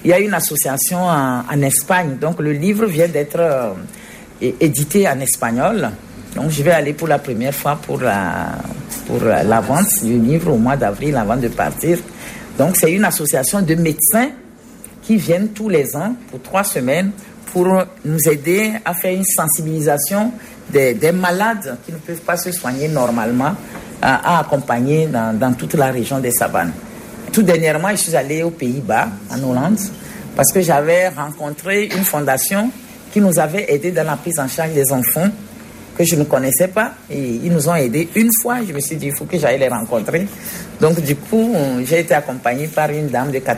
Il y a une association en Espagne. Donc, le livre vient d'être édité en espagnol. Donc, je vais aller pour la première fois pour la vente du livre au mois d'avril avant de partir. Donc, c'est une association de médecins qui viennent tous les ans pour 3 semaines pour nous aider à faire une sensibilisation des malades qui ne peuvent pas se soigner normalement, à accompagner dans toute la région des savanes. Tout dernièrement, je suis allée aux Pays-Bas, en Hollande, parce que j'avais rencontré une fondation qui nous avait aidés dans la prise en charge des enfants que je ne connaissais pas. Et ils nous ont aidés une fois. Je me suis dit, il faut que j'aille les rencontrer. Donc, du coup, j'ai été accompagnée par une dame de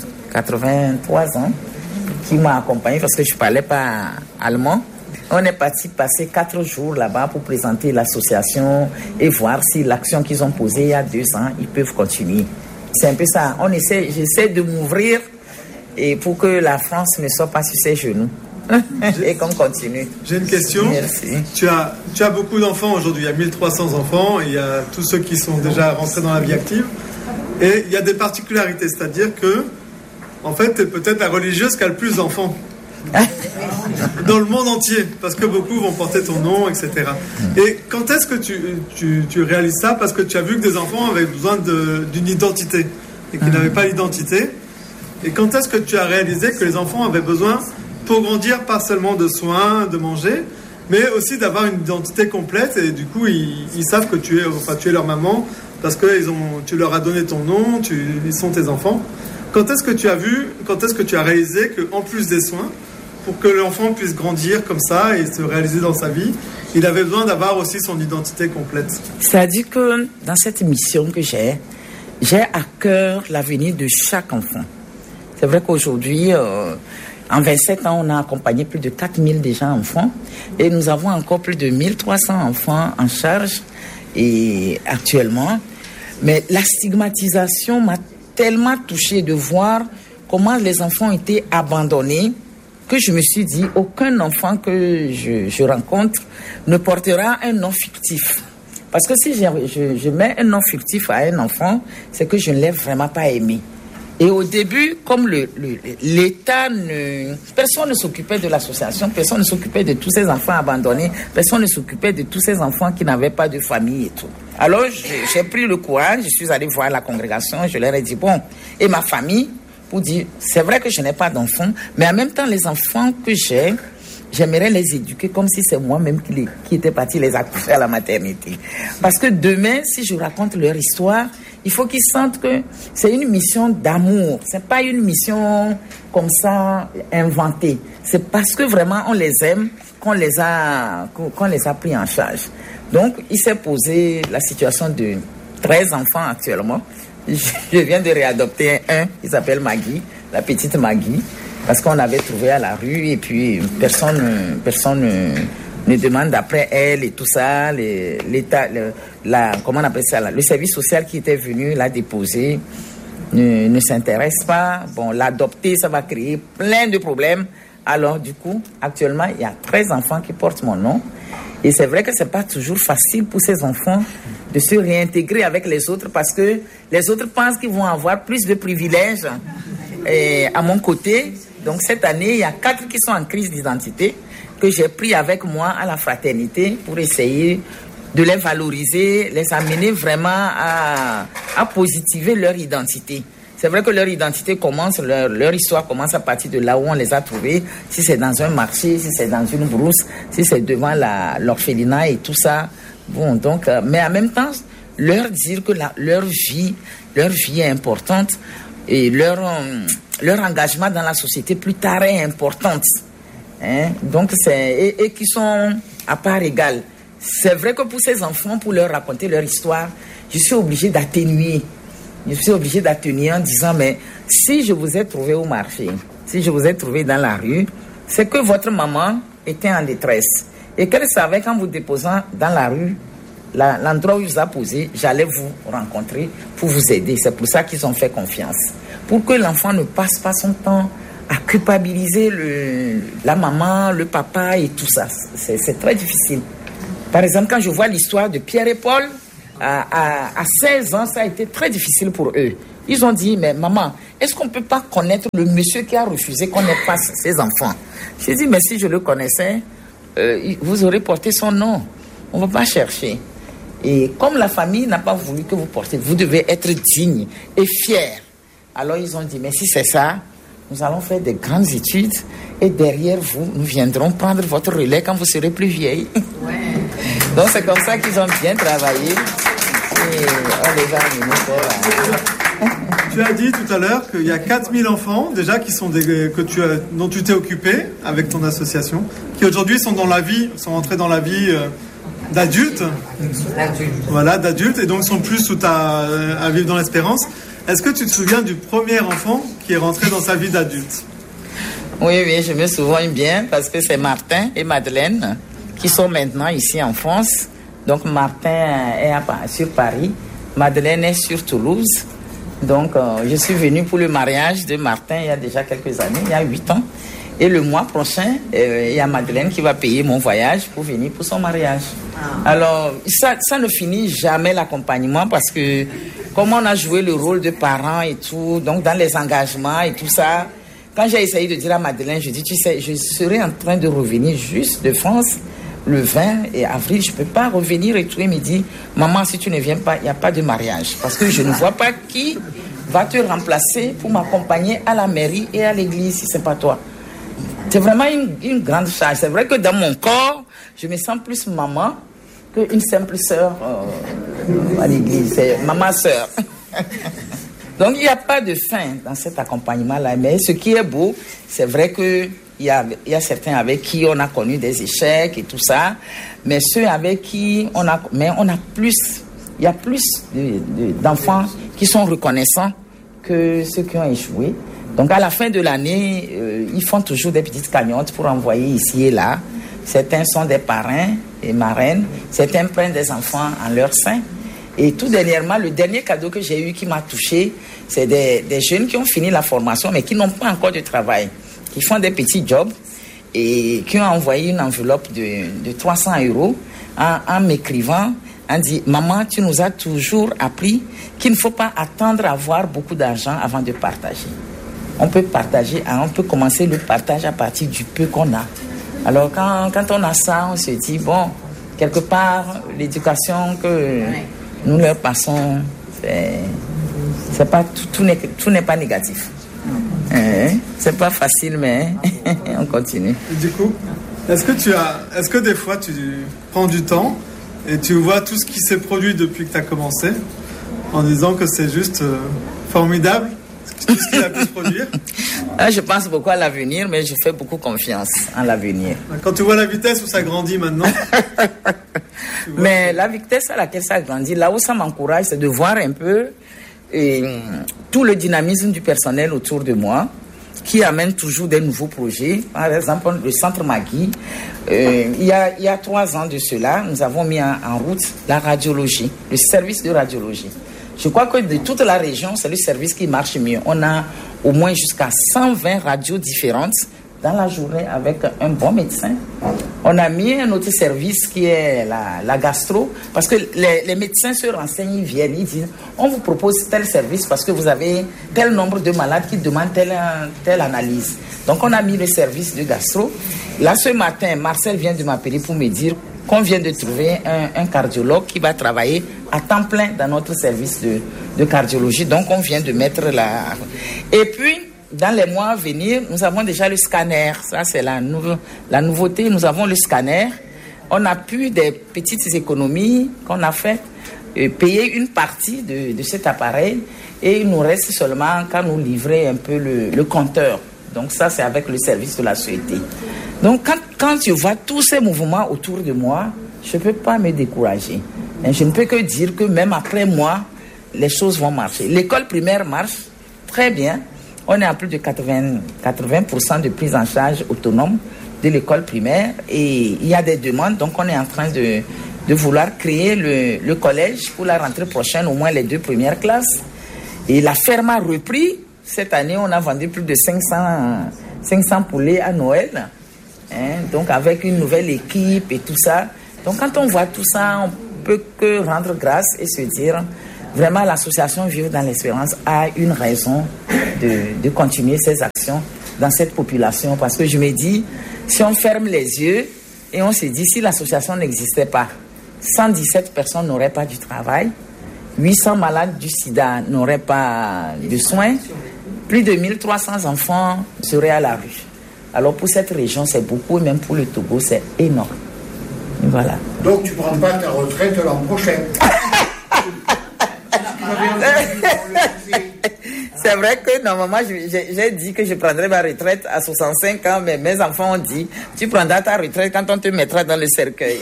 83 ans qui m'a accompagnée parce que je ne parlais pas allemand. On est parti passer 4 jours là-bas pour présenter l'association et voir si l'action qu'ils ont posée il y a 2 ans, ils peuvent continuer. C'est un peu ça. J'essaie de m'ouvrir et pour que la France ne soit pas sur ses genoux. Et qu'on continue. J'ai une question. Merci. Tu as beaucoup d'enfants aujourd'hui. Il y a 1300 enfants. Il y a tous ceux qui sont déjà rentrés dans la vie active. Et il y a des particularités. C'est-à-dire que, en fait, tu es peut-être la religieuse qui a le plus d'enfants. Dans le monde entier. Parce que beaucoup vont porter ton nom, etc. Et quand est-ce que tu réalises ça? Parce que tu as vu que des enfants avaient besoin d'une identité. Et qu'ils n'avaient pas l'identité. Et quand est-ce que tu as réalisé que les enfants avaient besoin, pour grandir, pas seulement de soins, de manger, mais aussi d'avoir une identité complète, et du coup ils savent que tu es leur maman parce que tu leur as donné ton nom, ils sont tes enfants. Quand est-ce que tu as réalisé qu'en plus des soins, pour que l'enfant puisse grandir comme ça et se réaliser dans sa vie, il avait besoin d'avoir aussi son identité complète? C'est-à-dire que dans cette mission que j'ai à cœur l'avenir de chaque enfant. C'est vrai qu'aujourd'hui, en 27 ans, on a accompagné plus de 4000 déjà enfants et nous avons encore plus de 1300 enfants en charge et actuellement. Mais la stigmatisation m'a tellement touchée de voir comment les enfants ont été abandonnés que je me suis dit, aucun enfant que je rencontre ne portera un nom fictif. Parce que si je mets un nom fictif à un enfant, c'est que je ne l'ai vraiment pas aimé. Et au début, comme l'État personne ne s'occupait de l'association, personne ne s'occupait de tous ces enfants abandonnés, personne ne s'occupait de tous ces enfants qui n'avaient pas de famille et tout. Alors, j'ai pris le courage, je suis allé voir la congrégation, je leur ai dit, bon, et ma famille, pour dire, c'est vrai que je n'ai pas d'enfants, mais en même temps, les enfants que j'ai, j'aimerais les éduquer comme si c'est moi-même qui était parti les accoucher à la maternité. Parce que demain, si je raconte leur histoire, il faut qu'ils sentent que c'est une mission d'amour. C'est pas une mission comme ça inventée. C'est parce que vraiment on les aime qu'on les a pris en charge. Donc, il s'est posé la situation de 13 enfants actuellement. Je viens de réadopter un, il s'appelle Maggie, la petite Maggie, parce qu'on avait trouvé à la rue et puis personne ne demande après elle et tout ça. L'État, comment on appelle ça là, le service social qui était venu la déposer ne s'intéresse pas. Bon, l'adopter, ça va créer plein de problèmes. Alors, du coup, actuellement, il y a 13 enfants qui portent mon nom. Et c'est vrai que c'est pas toujours facile pour ces enfants de se réintégrer avec les autres parce que les autres pensent qu'ils vont avoir plus de privilèges à mon côté. Donc, cette année, il y a 4 qui sont en crise d'identité que j'ai pris avec moi à la fraternité pour essayer de les valoriser, les amener vraiment à positiver leur identité. C'est vrai que leur identité commence, leur histoire commence à partir de là où on les a trouvés. Si c'est dans un marché, si c'est dans une brousse, si c'est devant l'orphelinat et tout ça. Bon, donc, mais en même temps, leur dire que leur vie est importante et leur engagement dans la société plus tard est importante. Hein? Donc, et qui sont à part égale. C'est vrai que pour ces enfants, pour leur raconter leur histoire, je suis obligée d'atténuer. Je suis obligée d'atténuer en disant, mais si je vous ai trouvé au marché, si je vous ai trouvé dans la rue, c'est que votre maman était en détresse. Et qu'elle savait qu'en vous déposant dans la rue, l'endroit où il vous a posé, j'allais vous rencontrer pour vous aider. C'est pour ça qu'ils ont fait confiance. Pour que l'enfant ne passe pas son temps à culpabiliser la maman, le papa et tout ça. C'est très difficile. Par exemple, quand je vois l'histoire de Pierre et Paul, à 16 ans, ça a été très difficile pour eux. Ils ont dit, mais maman, est-ce qu'on ne peut pas connaître le monsieur qui a refusé qu'on n'ait pas ses enfants? J'ai dit, mais si je le connaissais, vous aurez porté son nom. On ne va pas chercher. Et comme la famille n'a pas voulu que vous portiez, vous devez être digne et fier. Alors ils ont dit, mais si c'est ça, nous allons faire des grandes études et derrière vous, nous viendrons prendre votre relais quand vous serez plus vieille. Ouais. Donc c'est comme ça qu'ils ont bien travaillé et on les a amenés. Tu as dit tout à l'heure qu'il y a 4000 enfants déjà qui sont dont tu t'es occupé avec ton association, qui aujourd'hui sont entrés dans la vie d'adultes. Voilà, d'adultes, et donc sont plus à vivre dans l'espérance. Est-ce que tu te souviens du premier enfant qui est rentré dans sa vie d'adulte? Oui, je me souviens bien parce que c'est Martin et Madeleine qui sont maintenant ici en France. Donc Martin est sur Paris, Madeleine est sur Toulouse. Donc je suis venue pour le mariage de Martin il y a déjà quelques années, il y a 8 ans. Et le mois prochain, il y a Madeleine qui va payer mon voyage pour venir pour son mariage. Alors, ça ne finit jamais l'accompagnement parce que comme on a joué le rôle de parents et tout, donc dans les engagements et tout ça, quand j'ai essayé de dire à Madeleine, je dis, tu sais, je serai en train de revenir juste de France le 20 avril, je ne peux pas revenir et tout. Il me dit, maman, si tu ne viens pas, il n'y a pas de mariage. Parce que je ne vois pas qui va te remplacer pour m'accompagner à la mairie et à l'église si ce n'est pas toi. C'est vraiment une grande charge. C'est vrai que dans mon corps, je me sens plus maman qu'une simple sœur à l'église. C'est maman-sœur. Donc, il n'y a pas de fin dans cet accompagnement-là. Mais ce qui est beau, c'est vrai qu'il y a certains avec qui on a connu des échecs et tout ça. Mais ceux avec qui on a plus, il y a plus d'enfants qui sont reconnaissants que ceux qui ont échoué. Donc, à la fin de l'année, ils font toujours des petites cagnottes pour envoyer ici et là. Certains sont des parrains et marraines. Certains prennent des enfants en leur sein. Et tout dernièrement, le dernier cadeau que j'ai eu qui m'a touché, c'est des jeunes qui ont fini la formation, mais qui n'ont pas encore de travail, qui font des petits jobs et qui ont envoyé une enveloppe de 300 € en m'écrivant, en disant, maman, tu nous as toujours appris qu'il ne faut pas attendre à avoir beaucoup d'argent avant de partager. On peut partager, on peut commencer le partage à partir du peu qu'on a. Alors quand on a ça, on se dit, bon, quelque part, l'éducation que nous leur passons, c'est pas, tout n'est pas négatif. C'est pas facile, mais on continue. Et du coup, est-ce que des fois tu prends du temps et tu vois tout ce qui s'est produit depuis que tu as commencé en disant que c'est juste formidable? Tout ce qu'il a pu se produire. Je pense beaucoup à l'avenir, mais je fais beaucoup confiance en l'avenir. Quand tu vois la vitesse où ça grandit maintenant. Mais la vitesse à laquelle ça grandit, là où ça m'encourage, c'est de voir un peu tout le dynamisme du personnel autour de moi, qui amène toujours des nouveaux projets. Par exemple, le Centre Magui, il y a 3 ans de cela, nous avons mis en route la radiologie, le service de radiologie. Je crois que de toute la région, c'est le service qui marche mieux. On a au moins jusqu'à 120 radios différentes dans la journée avec un bon médecin. On a mis un autre service qui est la gastro, parce que les médecins se renseignent, ils viennent, ils disent, on vous propose tel service parce que vous avez tel nombre de malades qui demandent telle analyse. Donc on a mis le service de gastro. Là, ce matin, Marcel vient de m'appeler pour me dire qu'on vient de trouver un cardiologue qui va travailler à temps plein dans notre service de cardiologie. Donc, on vient de mettre Et puis, dans les mois à venir, nous avons déjà le scanner. Ça, c'est la nouveauté. Nous avons le scanner. On a pu, des petites économies qu'on a faites, payer une partie de cet appareil. Et il nous reste seulement qu'à nous livrer un peu le compteur. Donc, ça, c'est avec le service de la société. Donc, quand je vois tous ces mouvements autour de moi, je ne peux pas me décourager. Et je ne peux que dire que même après moi, les choses vont marcher. L'école primaire marche très bien. On est à plus de 80% de prise en charge autonome de l'école primaire. Et il y a des demandes. Donc, on est en train de vouloir créer le collège pour la rentrée prochaine, au moins les 2 premières classes. Et la ferme a repris. Cette année, on a vendu plus de 500 poulets à Noël. Donc avec une nouvelle équipe et tout ça. Donc quand on voit tout ça, on peut que rendre grâce et se dire vraiment l'association Vivre dans l'Espérance a une raison de continuer ses actions dans cette population. Parce que je me dis, si on ferme les yeux et on se dit, si l'association n'existait pas, 117 personnes n'auraient pas du travail, 800 malades du sida n'auraient pas de soins, plus de 1300 enfants seraient à la rue. Alors pour cette région, c'est beaucoup, et même pour le Togo, c'est énorme. Et voilà. Donc tu ne prends pas ta retraite l'an prochain. C'est vrai que normalement, j'ai dit que je prendrais ma retraite à 65 ans, mais mes enfants ont dit, tu prendras ta retraite quand on te mettra dans le cercueil.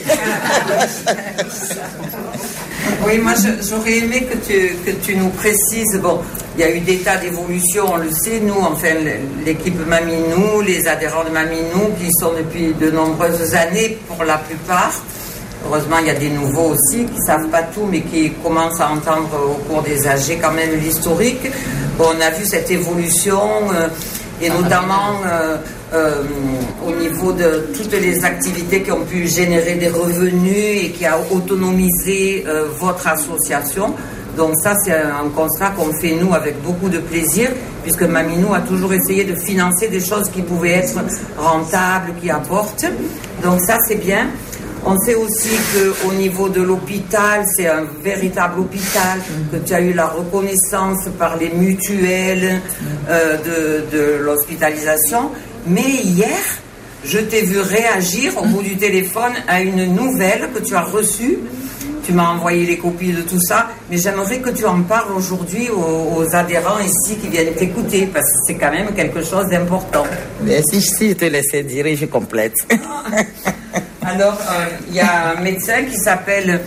Oui, moi j'aurais aimé que tu nous précises, bon, il y a eu des tas d'évolutions, on le sait, nous, enfin l'équipe Maminou, les adhérents de Maminou qui sont depuis de nombreuses années pour la plupart. Heureusement, il y a des nouveaux aussi qui ne savent pas tout, mais qui commencent à entendre au cours des AG quand même l'historique. Bon, on a vu cette évolution, et notamment au niveau de toutes les activités qui ont pu générer des revenus et qui a autonomisé votre association. Donc ça, c'est un constat qu'on fait nous avec beaucoup de plaisir, puisque Maminou a toujours essayé de financer des choses qui pouvaient être rentables, qui apportent. Donc ça, c'est bien. On sait aussi qu'au niveau de l'hôpital, c'est un véritable hôpital, que tu as eu la reconnaissance par les mutuelles de l'hospitalisation. Mais hier, je t'ai vu réagir au bout du téléphone à une nouvelle que tu as reçue. Tu m'as envoyé les copies de tout ça, mais j'aimerais que tu en parles aujourd'hui aux adhérents ici qui viennent t'écouter, parce que c'est quand même quelque chose d'important. Mais si je te laissais dire, je complète. Alors, il y a un médecin qui s'appelle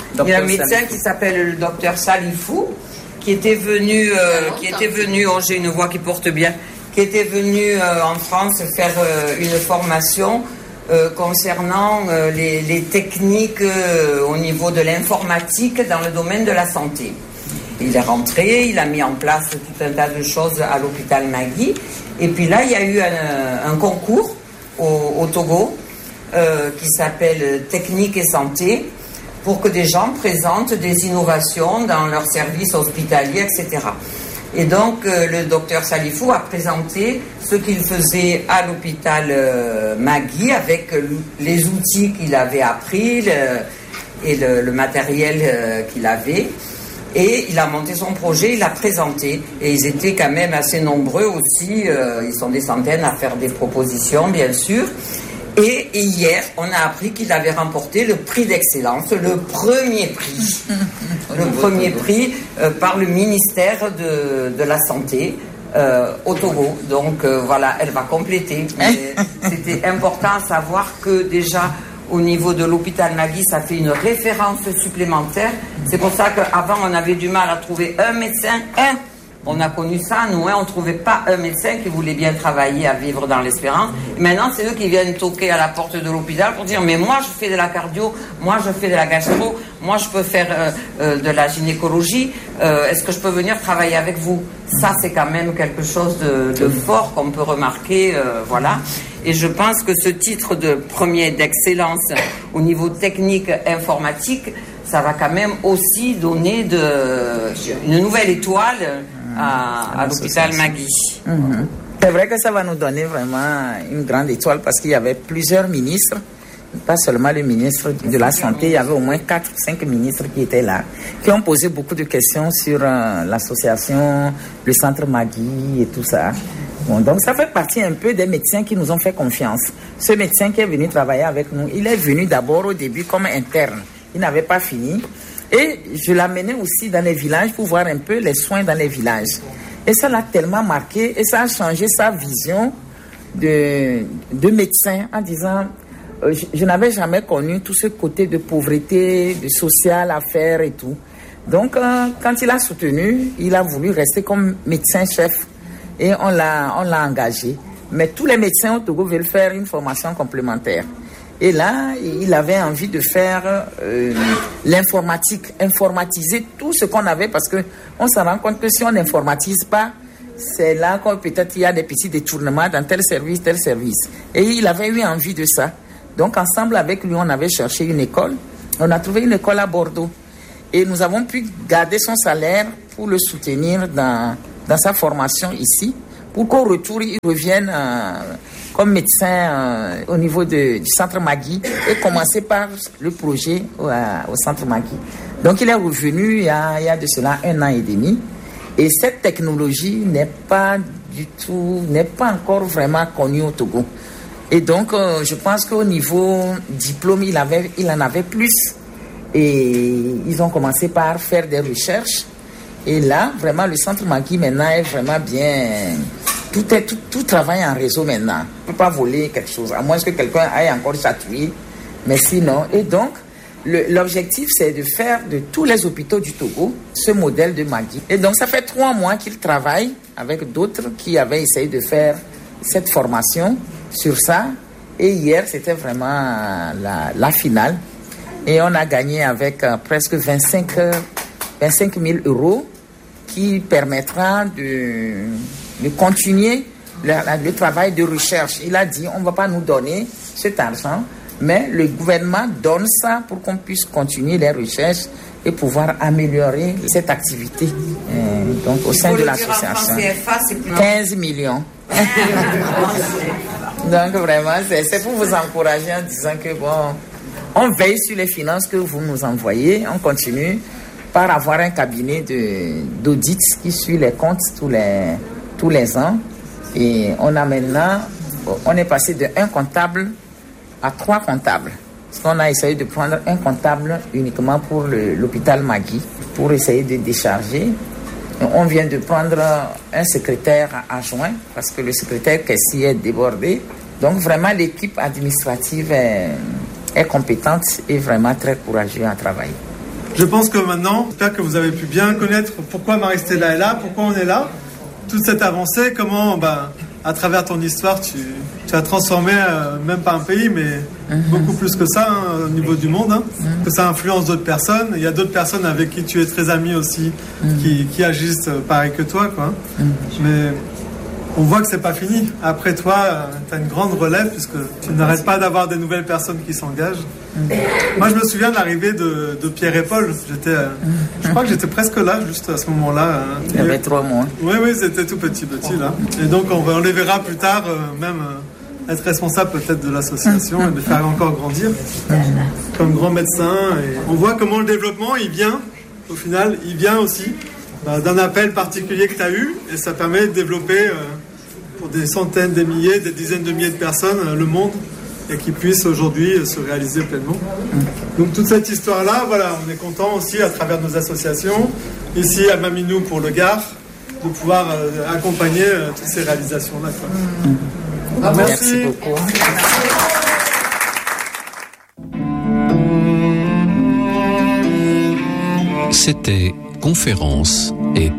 le docteur Salifou, qui était venu, oh, j'ai une voix qui porte bien, qui était venu en France faire une formation concernant les techniques au niveau de l'informatique dans le domaine de la santé. Il est rentré, il a mis en place tout un tas de choses à l'hôpital Magui, et puis là, il y a eu un concours au Togo, qui s'appelle Technique et Santé, pour que des gens présentent des innovations dans leurs services hospitaliers, etc. Et donc, le docteur Salifou a présenté ce qu'il faisait à l'hôpital Magui avec les outils qu'il avait appris et le matériel qu'il avait. Et il a monté son projet, il l'a présenté. Et ils étaient quand même assez nombreux aussi. Ils sont des centaines à faire des propositions, bien sûr. Et hier, on a appris qu'il avait remporté le prix d'excellence, le premier prix. Le premier prix par le ministère de la Santé au Togo. Donc voilà, elle va compléter. Mais c'était important à savoir que déjà, au niveau de l'hôpital Magui, ça fait une référence supplémentaire. C'est pour ça qu'avant, on avait du mal à trouver un médecin, On a connu ça, nous, on ne trouvait pas un médecin qui voulait bien travailler à Vivre dans l'Espérance. Et maintenant, c'est eux qui viennent toquer à la porte de l'hôpital pour dire, mais moi, je fais de la cardio, moi, je fais de la gastro, moi, je peux faire de la gynécologie, est-ce que je peux venir travailler avec vous? Ça, c'est quand même quelque chose de fort qu'on peut remarquer, voilà. Et je pense que ce titre de premier d'excellence au niveau technique informatique, ça va quand même aussi donner une nouvelle étoile à l'hôpital Magui. Mm-hmm. C'est vrai que ça va nous donner vraiment une grande étoile parce qu'il y avait plusieurs ministres, pas seulement le ministre de la Santé, il y avait au moins 4-5 ministres qui étaient là, qui ont posé beaucoup de questions sur l'association, le centre Magui et tout ça. Bon, donc ça fait partie un peu des médecins qui nous ont fait confiance. Ce médecin qui est venu travailler avec nous, il est venu d'abord au début comme interne. Il n'avait pas fini. Et je l'amenais aussi dans les villages pour voir un peu les soins dans les villages. Et ça l'a tellement marqué et ça a changé sa vision de médecin en disant, je n'avais jamais connu tout ce côté de pauvreté, de social à faire et tout. Donc, quand il a soutenu, il a voulu rester comme médecin-chef et on l'a engagé. Mais tous les médecins au Togo veulent faire une formation complémentaire. Et là, il avait envie de faire l'informatique, informatiser tout ce qu'on avait parce qu'on se rend compte que si on n'informatise pas, c'est là qu'on peut-être il y a des petits détournements dans tel service. Et il avait eu envie de ça. Donc ensemble avec lui, on avait cherché une école. On a trouvé une école à Bordeaux. Et nous avons pu garder son salaire pour le soutenir dans sa formation ici, pour qu'au retour, il revienne comme médecin au niveau du centre Magui et commencer par le projet au centre Magui. Donc, il est revenu il y a de cela 1 an et demi. Et cette technologie n'est pas encore vraiment connue au Togo. Et donc, je pense qu'au niveau diplôme, il en avait plus. Et ils ont commencé par faire des recherches. Et là, vraiment, le centre Magui maintenant est vraiment bien. Tout travaille en réseau maintenant. On ne peut pas voler quelque chose, à moins que quelqu'un aille encore chatouiller. Mais sinon, et donc, l'objectif, c'est de faire de tous les hôpitaux du Togo ce modèle de Magui. Et donc, ça fait 3 mois qu'il travaille avec d'autres qui avaient essayé de faire cette formation sur ça. Et hier, c'était vraiment la finale. Et on a gagné avec presque 25 000 euros qui permettra de continuer le travail de recherche. Il a dit, on ne va pas nous donner cet argent, mais le gouvernement donne ça pour qu'on puisse continuer les recherches et pouvoir améliorer cette activité. Donc, au sein de l'association. 15 millions. Donc, vraiment, c'est pour vous encourager en disant que, bon, on veille sur les finances que vous nous envoyez. On continue par avoir un cabinet d'audit qui suit les comptes tous les ans. Et on est passé de 1 comptable à 3 comptables. Parce qu'on a essayé de prendre un comptable uniquement pour l'hôpital Magui, pour essayer de décharger. On vient de prendre un secrétaire adjoint, parce que le secrétaire caissier est débordé. Donc vraiment, l'équipe administrative est compétente et vraiment très courageuse à travailler. Je pense que maintenant, j'espère que vous avez pu bien connaître pourquoi Marie-Stella est là, pourquoi on est là, toute cette avancée, comment, à travers ton histoire, tu as transformé, même pas un pays, mais beaucoup plus que ça, au niveau du monde, que ça influence d'autres personnes. Il y a d'autres personnes avec qui tu es très ami aussi, qui agissent pareil que toi, quoi. Mais on voit que c'est pas fini. Après toi, tu as une grande relève, puisque tu n'arrêtes pas d'avoir des nouvelles personnes qui s'engagent. Moi, je me souviens de l'arrivée de Pierre et Paul. Je crois que j'étais presque là, juste à ce moment-là. Il y avait 3 mois. Oui, c'était tout petit, là. Et donc, on les verra plus tard, même être responsable peut-être de l'association et de faire encore grandir comme grand médecin. Et on voit comment le développement, il vient aussi d'un appel particulier que tu as eu, et ça permet de développer pour des centaines, des milliers, des dizaines de milliers de personnes le monde, et qui puissent aujourd'hui se réaliser pleinement. Donc toute cette histoire-là, voilà, on est content aussi à travers nos associations, ici à Maminou pour le Gard, de pouvoir accompagner toutes ces réalisations-là. Merci beaucoup. C'était Conférences et